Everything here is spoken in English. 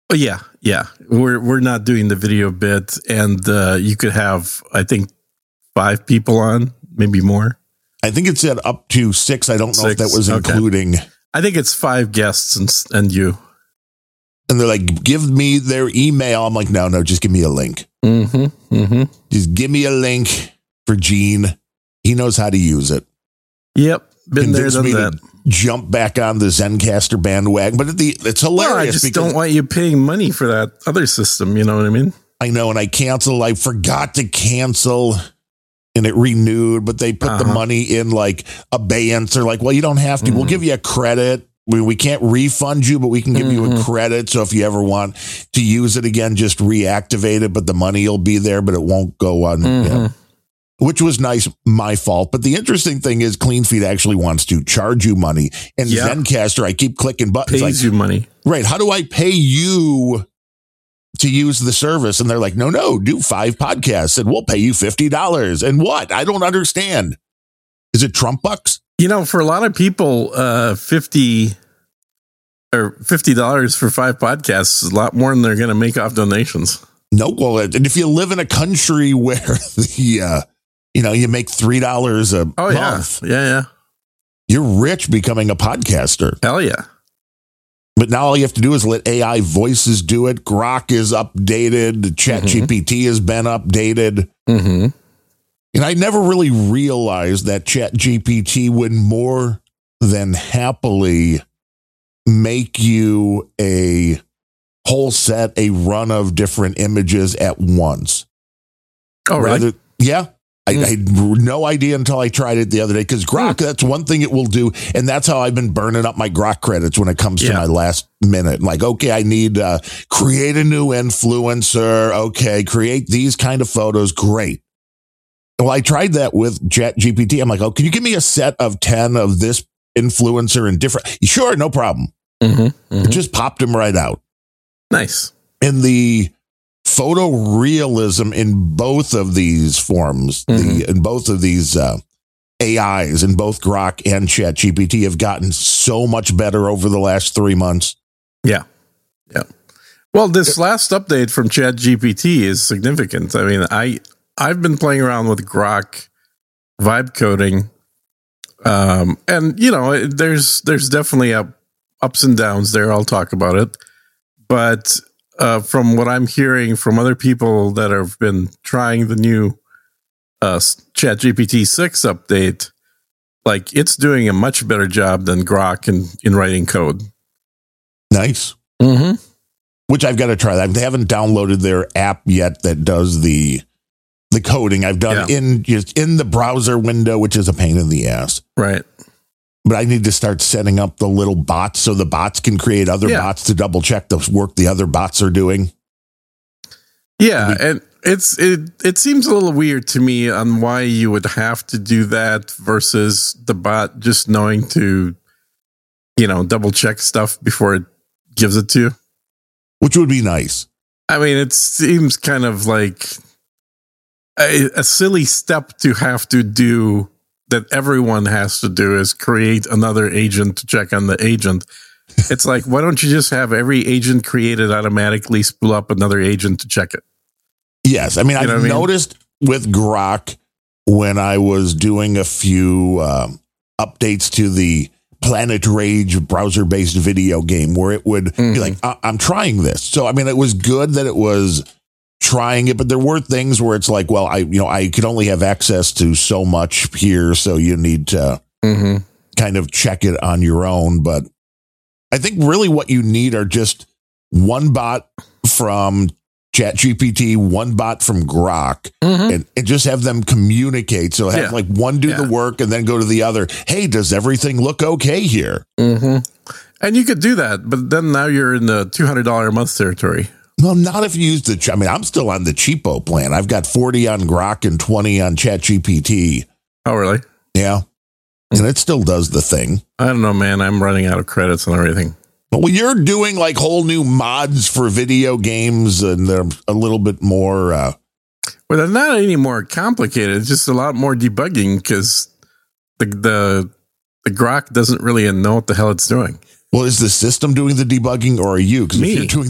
Oh, yeah. We're not doing the video bit, and you could have, I think, 5 people on, maybe more. I think it said up to 6. I don't know if that was including. I think it's 5 guests and you. And they're like, give me their email. I'm like, no, just give me a link. Just give me a link for Gene. He knows how to use it. Yep. Been there, done that. Jump back on the Zencastr bandwagon. But it's hilarious. Well, I just don't want you paying money for that other system. You know what I mean? I know. And I forgot to cancel. And it renewed, but they put the money in like abeyance. They're like, well, you don't have to. We'll give you a credit. We can't refund you, but we can give you a credit. So if you ever want to use it again, just reactivate it. But the money will be there, but it won't go on. Yeah. Which was nice, my fault. But the interesting thing is CleanFeed actually wants to charge you money. And Zencastr, I keep clicking buttons. Pays you money. Right. How do I pay you to use the service? And they're like, no, do 5 podcasts and we'll pay you $50. And what? I don't understand. Is it Trump bucks? You know, for a lot of people, $50 for 5 podcasts is a lot more than they're going to make off donations. No, well, and if you live in a country where the you make $3 a month. Yeah. You're rich becoming a podcaster. Hell yeah. But now all you have to do is let AI voices do it. Grok is updated. ChatGPT has been updated. And I never really realized that ChatGPT would more than happily make you a whole set, a run of different images at once. Oh, really? Yeah. I had no idea until I tried it the other day, because Grok, that's one thing it will do. And that's how I've been burning up my Grok credits when it comes to my last minute. Like, okay, I need create a new influencer. Okay, create these kind of photos. Great. Well, I tried that with ChatGPT. I'm like, oh, can you give me a set of 10 of this influencer and different? Sure, no problem. It just popped them right out. Nice. And the photorealism in both of these forms, in both of these AIs, in both Grok and ChatGPT, have gotten so much better over the last 3 months. Yeah. Well, this last update from ChatGPT is significant. I mean, I've been playing around with Grok vibe coding, and there's definitely ups and downs there. I'll talk about it, but from what I'm hearing from other people that have been trying the new ChatGPT 6 update, like, it's doing a much better job than Grok in writing code. Nice. Which I've got to try that. They haven't downloaded their app yet that does the coding. I've done in the browser window, which is a pain in the ass. Right. But I need to start setting up the little bots so the bots can create other bots to double check the work the other bots are doing. Yeah, and it seems a little weird to me on why you would have to do that versus the bot just knowing to, double check stuff before it gives it to you. Which would be nice. I mean, it seems kind of like a silly step to have to do, that everyone has to do, is create another agent to check on the agent. It's like, why don't you just have every agent created automatically spool up another agent to check it? Yes. I mean, I've noticed with Grok, when I was doing a few updates to the Planet Rage browser-based video game, where it would be like, I'm trying this. So, I mean, it was good that it was trying it, but there were things where it's like, well, I could only have access to so much here, so you need to kind of check it on your own. But I think really what you need are just one bot from ChatGPT, one bot from Grok, and just have them communicate. So have like one do the work and then go to the other. Hey, does everything look okay here? And you could do that, but then now you're in the $200 a month territory. Well, not if you use I'm still on the cheapo plan. I've got 40 on Grok and 20 on ChatGPT. Oh, really? Yeah. And it still does the thing. I don't know, man. I'm running out of credits and everything. Well, you're doing like whole new mods for video games, and they're a little bit more. Well, they're not any more complicated. It's just a lot more debugging, because the Grok doesn't really know what the hell it's doing. Well, is the system doing the debugging, or are you? Because if you're doing